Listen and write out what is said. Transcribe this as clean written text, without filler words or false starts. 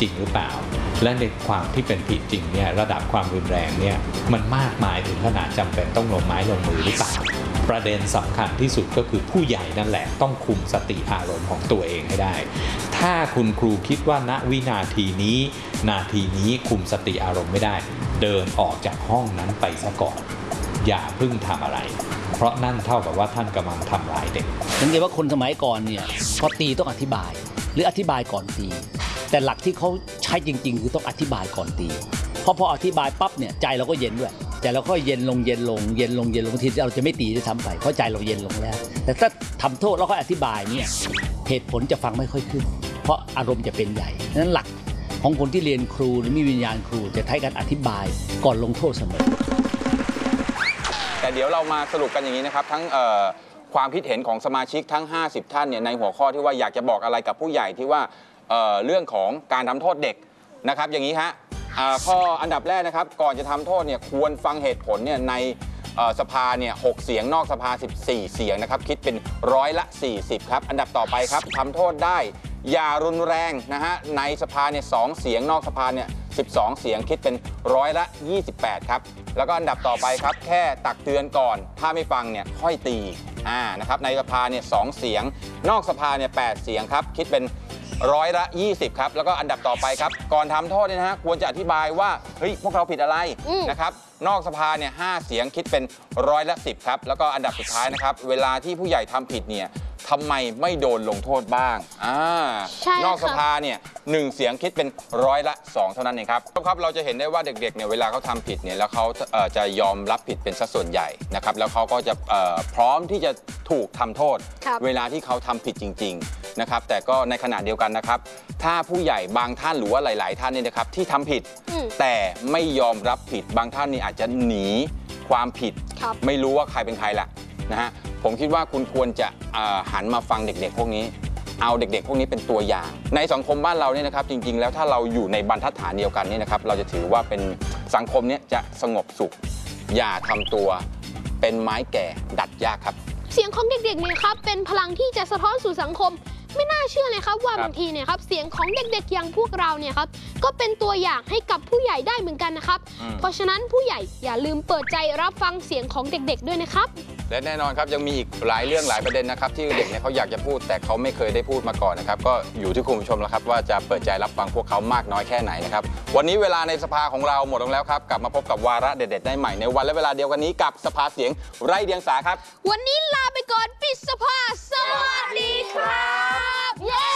จริงหรือเปล่าและในความที่เป็นผิดจริงเนี่ยระดับความรุนแรงเนี่ยมันมากมายถึงขนาดจำเป็นต้องลงไม้ลงมือหรือเปล่าประเด็นสำคัญที่สุดก็คือผู้ใหญ่นั่นแหละต้องคุมสติอารมณ์ของตัวเองให้ได้ถ้าคุณครูคิดว่าณวินาทีนี้คุมสติอารมณ์ไม่ได้เดินออกจากห้องนั้นไปซะก่อนอย่าเพิ่งทำอะไรเพราะนั่นเท่ากับว่าท่านกำลังทำร้ายเด็กสังเกตว่าคนสมัยก่อนเนี่ยพอตีต้องอธิบายหรืออธิบายก่อนตีแต่หลักที่เขาใช้จริงๆคือต้องอธิบายก่อนตีเพราะพออธิบายปั๊บเนี่ยใจเราก็เย็นด้วยแต่เราก็เย็นลงทีเราจะไม่ตีด้วยซ้ำไปเพราะใจเราเย็นลงแล้วแต่ถ้าทำโทษแล้วก็อธิบายเนี่ยเหตุผลจะฟังไม่ค่อยขึ้นเพราะอารมณ์จะเป็นใหญ่นั้นหลักของคนที่เรียนครูหรือมีวิญญาณครูจะใช้การอธิบายก่อนลงโทษเสมอแต่เดี๋ยวเรามาสรุปกันอย่างนี้นะครับทั้งความคิดเห็นของสมาชิกทั้ง50ท่านเนี่ยในหัวข้อที่ว่าอยากจะบอกอะไรกับผู้ใหญ่ที่ว่าเรื่องของการทำโทษเด็กนะครับอย่างนี้ฮะข้ออันดับแรกนะครับก่อนจะทำโทษเนี่ยควรฟังเหตุผลเนี่ยในสภาเนี่ย6เสียงนอกสภา14เสียงนะครับคิดเป็น40%ครับอันดับต่อไปครับทำโทษได้อย่ารุนแรงนะฮะในสภาเนี่ย2เสียงนอกสภาเนี่ย12เสียงคิดเป็น28%ครับแล้วก็อันดับต่อไปครับแค่ตักเตือนก่อนถ้าไม่ฟังเนี่ยค่อยตีนะครับในสภาเนี่ย2เสียงนอกสภาเนี่ย8เสียงครับคิดเป็น20%ครับแล้วก็อันดับต่อไปครับก่อนทำโทษเนี่ยนะฮะควรจะอธิบายว่าเฮ้ยพวกเราผิดอะไรนะครับนอกสภาเนี่ย5เสียงคิดเป็น10%ครับแล้วก็อันดับสุดท้ายนะครับเวลาที่ผู้ใหญ่ทำผิดเนี่ยทำไมไม่โดนลงโทษบ้างนอกสภาเนี่ย1เสียงคิดเป็น2%เท่านั้นเองครับเราจะเห็นได้ว่าเด็กๆเนี่ยเวลาเขาทำผิดเนี่ยแล้วเขาจะยอมรับผิดเป็นสัดส่วนใหญ่นะครับแล้วเขาก็จะพร้อมที่จะถูกทำโทษเวลาที่เขาทำผิดจริงๆนะครับแต่ก็ในขณะเดียวกันนะครับถ้าผู้ใหญ่บางท่านหรือว่าหลายๆท่านเนี่ยนะครับที่ทำผิดแต่ไม่ยอมรับผิดบางท่านนี่อาจจะหนีความผิดไม่รู้ว่าใครเป็นใครละนะฮะผมคิดว่าคุณควรจะหันมาฟังเด็กๆพวกนี้เอาเด็กๆพวกนี้เป็นตัวอย่างในสังคมบ้านเราเนี่ยนะครับจริงๆแล้วถ้าเราอยู่ในบรรทัดฐานเดียวกันนี่นะครับเราจะถือว่าเป็นสังคมนี้จะสงบสุขอย่าทำตัวเป็นไม้แก่ดัดยากครับเสียงของเด็กๆเนี่ยครับเป็นพลังที่จะสะท้อนสู่สังคมไม่น่าเชื่อเลยครับว่าบางทีเนี่ยครับเสียงของเด็กๆอย่างพวกเราเนี่ยครับก็เป็นตัวอย่างให้กับผู้ใหญ่ได้เหมือนกันนะครับเพราะฉะนั้นผู้ใหญ่อย่าลืมเปิดใจรับฟังเสียงของเด็กๆด้วยนะครับและแน่นอนครับยังมีอีกหลายเรื่องหลายประเด็นนะครับที่เด็กเนี่ยเขาอยากจะพูดแต่เขาไม่เคยได้พูดมาก่อนนะครับก็อยู่ที่คุณผู้ชมแล้วครับว่าจะเปิดใจรับฟังพวกเขามากน้อยแค่ไหนนะครับวันนี้เวลาในสภาของเราหมดลงแล้วครับกลับมาพบกับวาระเด็ดๆได้ใหม่ในวันและเวลาเดียวกันนี้กับสภาเสียงไร้เดียงสาครับวันนี้ลาไปก่อนปิดสภาสวัสดีครับ